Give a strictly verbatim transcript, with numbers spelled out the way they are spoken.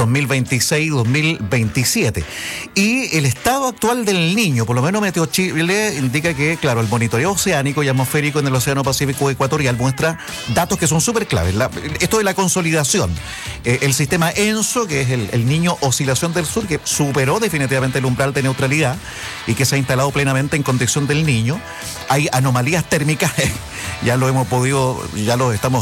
dos mil veintiséis dos mil veintisiete. Y el estado actual del Niño, por lo menos Meteo Chile indica que, claro, el monitoreo oceánico y atmosférico en el Océano Pacífico Ecuatorial muestra datos que son súper claves. La, esto de la consolidación. Eh, el sistema ENSO, que es el, el Niño Oscilación del Sur, que superó definitivamente el umbral de neutralidad y que se ha instalado plenamente en condición del Niño. Hay anomalías térmicas, ya lo hemos podido, ya lo estamos